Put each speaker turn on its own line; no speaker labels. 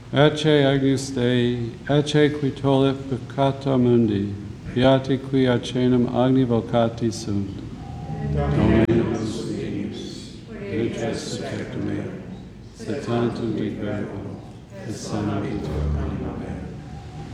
Ecce Agnus Dei, ecce qui tollit peccata mundi, beati qui acenum agni vocati sunt. Domine nos dignus, utres tectum mea, sed tantum de verbo, et sana vitor anima mea.